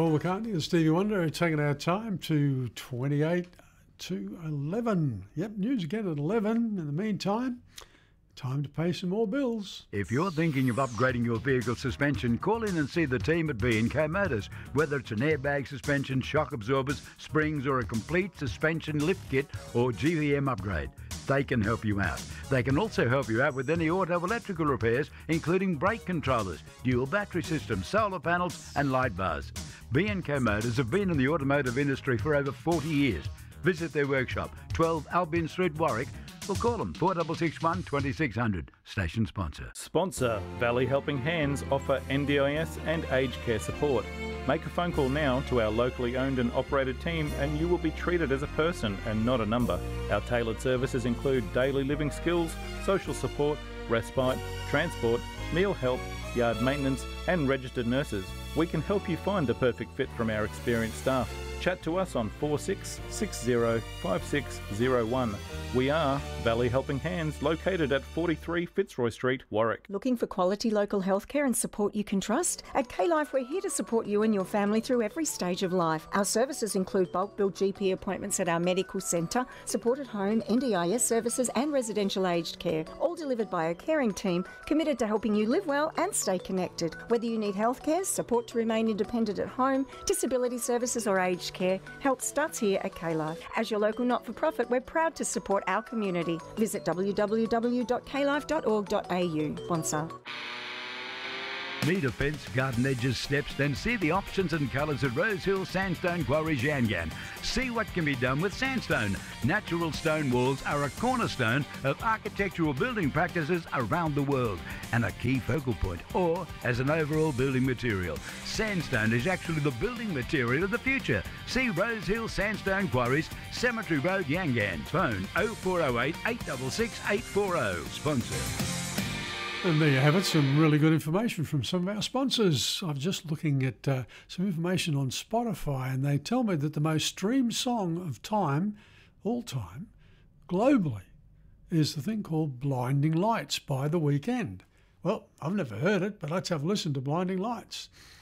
Paul McCartney and Stevie Wonder are taking our time to 28 to 11. Yep, news again at 11. In the meantime, time to pay some more bills. If you're thinking of upgrading your vehicle suspension, call in and see the team at B&K Motors. Whether it's an airbag suspension, shock absorbers, springs or a complete suspension lift kit or GVM upgrade, they can help you out. They can also help you out with any auto electrical repairs, including brake controllers, dual battery systems, solar panels and light bars. B&K Motors have been in the automotive industry for over 40 years. Visit their workshop, 12 Albion Street, Warwick, or call them 4661 2600. Station sponsor. Sponsor Valley Helping Hands offer NDIS and aged care support. Make a phone call now to our locally owned and operated team and you will be treated as a person and not a number. Our tailored services include daily living skills, social support, respite, transport, meal help, yard maintenance and registered nurses. We can help you find the perfect fit from our experienced staff. Chat to us on 46605601. We are Valley Helping Hands, located at 43 Fitzroy Street, Warwick. Looking for quality local healthcare and support you can trust? At K-Life, we're here to support you and your family through every stage of life. Our services include bulk bill GP appointments at our medical centre, support at home, NDIS services and residential aged care, all delivered by a caring team committed to helping you live well and stay connected. Whether you need healthcare, support to remain independent at home, disability services or aged care, help starts here at K-Life. As your local not-for-profit, we're proud to support our community. Visit www.klife.org.au. Sponsor. Need a fence, garden edges, steps? Then see the options and colours at Rosehill Sandstone Quarries Yangan. See what can be done with sandstone. Natural stone walls are a cornerstone of architectural building practices around the world and a key focal point, or as an overall building material. Sandstone is actually the building material of the future. See Rosehill Sandstone Quarries, Cemetery Road, Yangan. Phone 0408 866 840. Sponsor. And there you have it, some really good information from some of our sponsors. I'm just looking at some information on Spotify, and they tell me that the most streamed song of time, all time, globally, is the thing called Blinding Lights by The Weeknd. Well, I've never heard it, but let's have a listen to Blinding Lights.